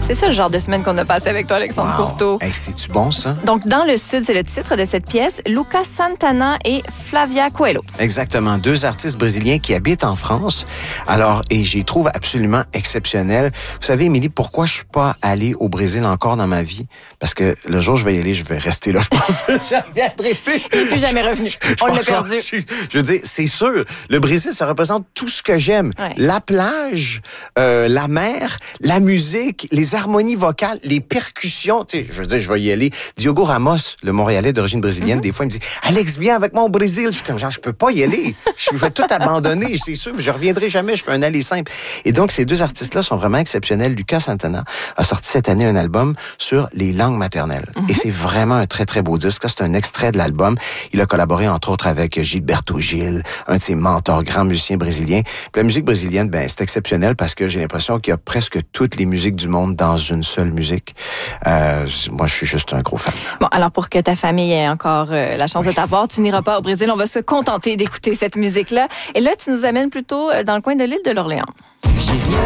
C'est ça le genre de semaine qu'on a passé avec toi, Alexandre Courteau. Hey, c'est-tu bon, ça? Donc, Dans le Sud, c'est le titre de cette pièce. Lucas Santana et Flavia Coelho. Exactement. 2 artistes brésiliens qui habitent en France. Alors, et j'y trouve absolument exceptionnel. Vous savez, Émilie, pourquoi je suis pas allé au Brésil encore dans ma vie? Parce que le jour où je vais y aller, je vais rester là. Je pense que je reviendrai plus. Il n'est plus jamais revenu. On l'a perdu. Je veux dire, c'est sûr, le Brésil, ça représente tout ce que j'aime. Ouais. La plage, la mer, la musique, les harmonies vocales, les percussions. Tu sais, je veux dire, je vais y aller. Diogo Ramos, le Montréalais d'origine brésilienne, des fois, il me dit « Alex, viens avec moi au Brésil. » Je suis comme genre, je peux pas y aller. Je vais tout abandonner, c'est sûr. Je reviendrai jamais. Je fais un aller simple. Et donc, ces 2 artistes-là sont vraiment exceptionnels. Lucas Santana a sorti cette année un album sur les langues maternelles. Et c'est vraiment un très, très beau disque. Là, c'est un extrait de l'album. Il a collaboré, entre autres, avec Gilberto Gil, un de ses mentors, grands musiciens brésiliens. Puis la musique brésilienne, ben, c'est exceptionnel parce que j'ai l'impression qu'il y a presque toutes les musiques du monde dans une seule musique. Moi, je suis juste un gros fan. Bon, alors pour que ta famille ait encore la chance de t'avoir, tu n'iras pas au Brésil. On va se contenter d'écouter cette musique-là. Et là, tu nous amènes plutôt dans le coin de l'île de l'Orléans.